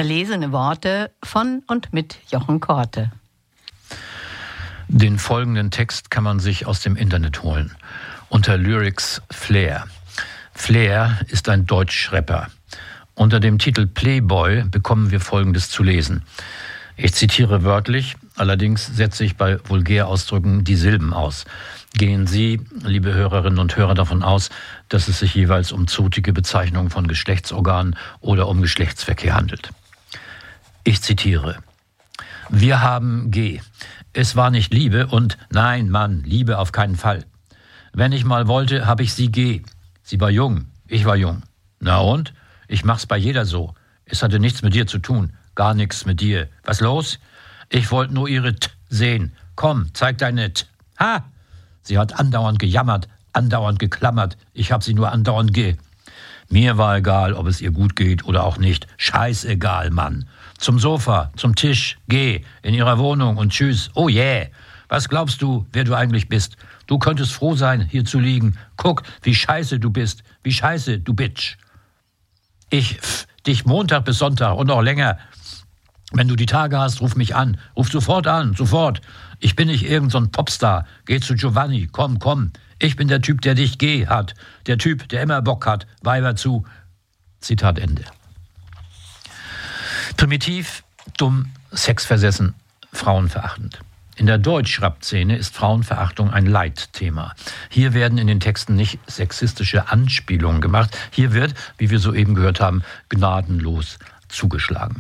Erlesene Worte von und mit Jochen Korte. Den folgenden Text kann man sich aus dem Internet holen. Unter Lyrics Flair. Flair ist ein Deutschrapper. Unter dem Titel Playboy bekommen wir Folgendes zu lesen. Ich zitiere wörtlich, allerdings setze ich bei Vulgärausdrücken die Silben aus. Gehen Sie, liebe Hörerinnen und Hörer, davon aus, dass es sich jeweils um zotige Bezeichnungen von Geschlechtsorganen oder um Geschlechtsverkehr handelt. Ich zitiere. Wir haben G. Es war nicht Liebe und nein, Mann, Liebe auf keinen Fall. Wenn ich mal wollte, habe ich sie G. Sie war jung, ich war jung. Na und? Ich mach's bei jeder so. Es hatte nichts mit dir zu tun, gar nichts mit dir. Was los? Ich wollte nur ihre T sehen. Komm, zeig deine T. Ha! Sie hat andauernd gejammert, andauernd geklammert. Ich hab sie nur andauernd Mir war egal, ob es ihr gut geht oder auch nicht. Scheißegal, Mann. Zum Sofa, zum Tisch, geh, in ihrer Wohnung und tschüss. Oh yeah. Was glaubst du, wer du eigentlich bist? Du könntest froh sein, hier zu liegen. Guck, wie scheiße du bist. Wie scheiße, du Bitch. Ich dich Montag bis Sonntag und noch länger. Wenn du die Tage hast, ruf mich an. Ruf sofort an, sofort. Ich bin nicht irgend so ein Popstar. Geh zu Giovanni, komm. Ich bin der Typ, der dich hat. Der Typ, der immer Bock hat. Weiber zu. Zitat Ende. Primitiv, dumm, sexversessen, frauenverachtend. In der Deutschrap-Szene ist Frauenverachtung ein Leitthema. Hier werden in den Texten nicht sexistische Anspielungen gemacht. Hier wird, wie wir soeben gehört haben, gnadenlos zugeschlagen.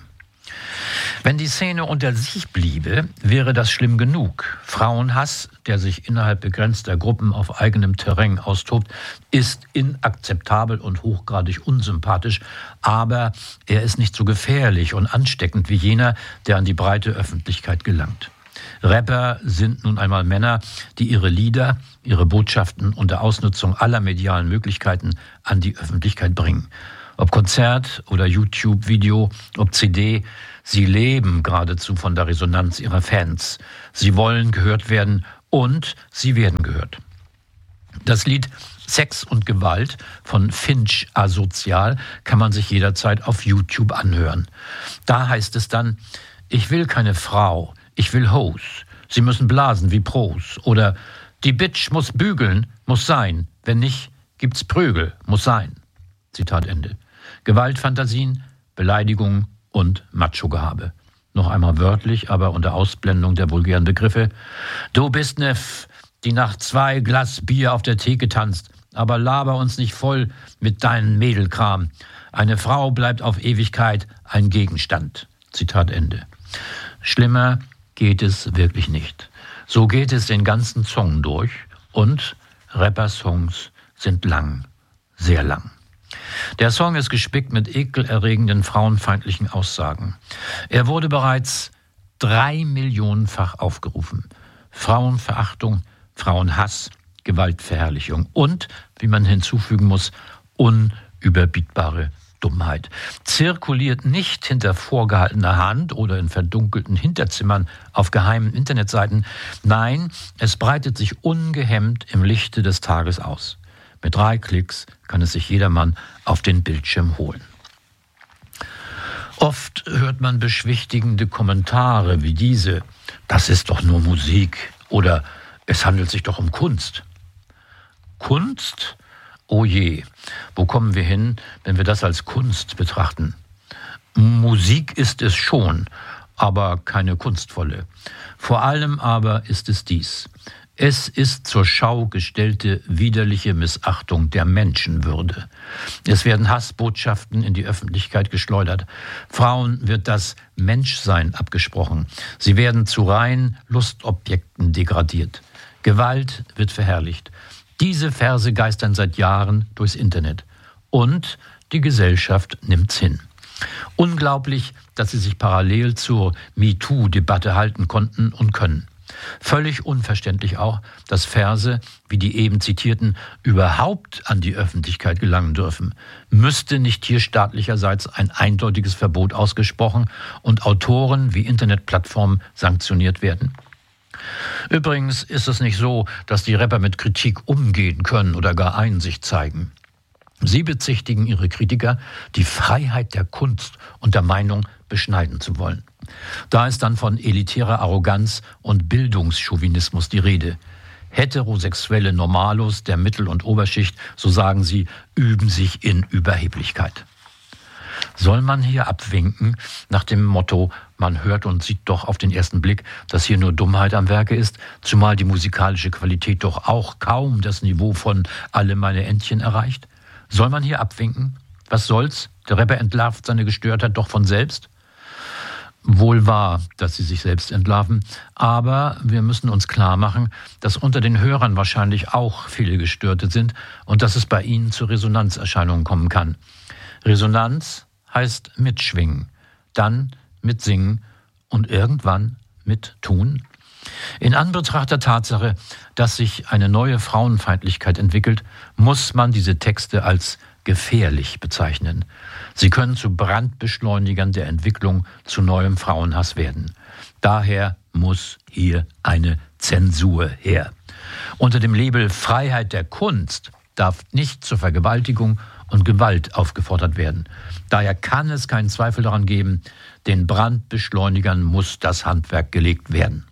Wenn die Szene unter sich bliebe, wäre das schlimm genug. Frauenhass, der sich innerhalb begrenzter Gruppen auf eigenem Terrain austobt, ist inakzeptabel und hochgradig unsympathisch, aber er ist nicht so gefährlich und ansteckend wie jener, der an die breite Öffentlichkeit gelangt. Rapper sind nun einmal Männer, die ihre Lieder, ihre Botschaften unter Ausnutzung aller medialen Möglichkeiten an die Öffentlichkeit bringen. Ob Konzert oder YouTube-Video, ob CD, sie leben geradezu von der Resonanz ihrer Fans. Sie wollen gehört werden und sie werden gehört. Das Lied Sex und Gewalt von Finch Asozial kann man sich jederzeit auf YouTube anhören. Da heißt es dann, ich will keine Frau, ich will Hoes. Sie müssen blasen wie Pros. Oder die Bitch muss bügeln, muss sein. Wenn nicht, gibt's Prügel, muss sein. Zitat Ende. Gewaltfantasien, Beleidigungen und Macho-Gehabe. Noch einmal wörtlich, aber unter Ausblendung der vulgären Begriffe. Du bist ne die nach 2 Glas Bier auf der Theke tanzt, aber laber uns nicht voll mit deinem Mädelkram. Eine Frau bleibt auf Ewigkeit ein Gegenstand. Zitat Ende. Schlimmer geht es wirklich nicht. So geht es den ganzen Song durch und Rapper-Songs sind lang, sehr lang. Der Song ist gespickt mit ekelerregenden frauenfeindlichen Aussagen. Er wurde bereits 3 Millionenfach aufgerufen. Frauenverachtung, Frauenhass, Gewaltverherrlichung und, wie man hinzufügen muss, unüberbietbare Dummheit. Zirkuliert nicht hinter vorgehaltener Hand oder in verdunkelten Hinterzimmern auf geheimen Internetseiten. Nein, es breitet sich ungehemmt im Lichte des Tages aus. Mit 3 Klicks kann es sich jedermann auf den Bildschirm holen. Oft hört man beschwichtigende Kommentare wie diese: Das ist doch nur Musik oder es handelt sich doch um Kunst. Kunst? Oh je, wo kommen wir hin, wenn wir das als Kunst betrachten? Musik ist es schon, aber keine kunstvolle. Vor allem aber ist es dies: Es ist zur Schau gestellte widerliche Missachtung der Menschenwürde. Es werden Hassbotschaften in die Öffentlichkeit geschleudert. Frauen wird das Menschsein abgesprochen. Sie werden zu reinen Lustobjekten degradiert. Gewalt wird verherrlicht. Diese Verse geistern seit Jahren durchs Internet. Und die Gesellschaft nimmt's hin. Unglaublich, dass sie sich parallel zur MeToo-Debatte halten konnten und können. Völlig unverständlich auch, dass Verse, wie die eben zitierten, überhaupt an die Öffentlichkeit gelangen dürfen. Müsste nicht hier staatlicherseits ein eindeutiges Verbot ausgesprochen und Autoren wie Internetplattformen sanktioniert werden? Übrigens ist es nicht so, dass die Rapper mit Kritik umgehen können oder gar Einsicht zeigen. Sie bezichtigen ihre Kritiker, die Freiheit der Kunst und der Meinung beschneiden zu wollen. Da ist dann von elitärer Arroganz und Bildungschauvinismus die Rede. Heterosexuelle Normalos der Mittel- und Oberschicht, so sagen sie, üben sich in Überheblichkeit. Soll man hier abwinken nach dem Motto, man hört und sieht doch auf den ersten Blick, dass hier nur Dummheit am Werke ist, zumal die musikalische Qualität doch auch kaum das Niveau von Alle meine Entchen erreicht? Soll man hier abwinken? Was soll's? Der Rapper entlarvt seine Gestörtheit doch von selbst. Wohl wahr, dass sie sich selbst entlarven, aber wir müssen uns klar machen, dass unter den Hörern wahrscheinlich auch viele Gestörte sind und dass es bei ihnen zu Resonanzerscheinungen kommen kann. Resonanz heißt mitschwingen, dann mitsingen und irgendwann mittun. In Anbetracht der Tatsache, dass sich eine neue Frauenfeindlichkeit entwickelt, muss man diese Texte als gefährlich bezeichnen. Sie können zu Brandbeschleunigern der Entwicklung zu neuem Frauenhass werden. Daher muss hier eine Zensur her. Unter dem Label Freiheit der Kunst darf nicht zur Vergewaltigung und Gewalt aufgefordert werden. Daher kann es keinen Zweifel daran geben, den Brandbeschleunigern muss das Handwerk gelegt werden.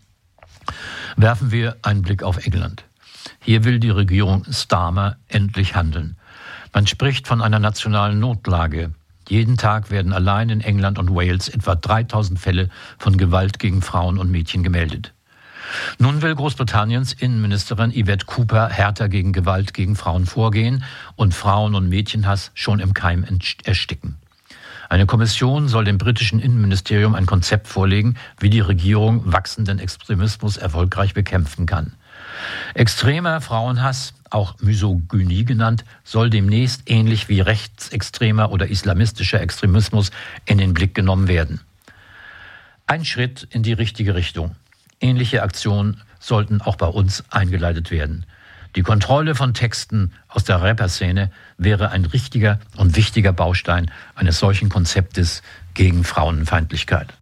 Werfen wir einen Blick auf England. Hier will die Regierung Starmer endlich handeln. Man spricht von einer nationalen Notlage. Jeden Tag werden allein in England und Wales etwa 3000 Fälle von Gewalt gegen Frauen und Mädchen gemeldet. Nun will Großbritanniens Innenministerin Yvette Cooper härter gegen Gewalt gegen Frauen vorgehen und Frauen- und Mädchenhass schon im Keim ersticken. Eine Kommission soll dem britischen Innenministerium ein Konzept vorlegen, wie die Regierung wachsenden Extremismus erfolgreich bekämpfen kann. Extremer Frauenhass, auch Misogynie genannt, soll demnächst ähnlich wie rechtsextremer oder islamistischer Extremismus in den Blick genommen werden. Ein Schritt in die richtige Richtung. Ähnliche Aktionen sollten auch bei uns eingeleitet werden. Die Kontrolle von Texten aus der Rapperszene wäre ein richtiger und wichtiger Baustein eines solchen Konzeptes gegen Frauenfeindlichkeit.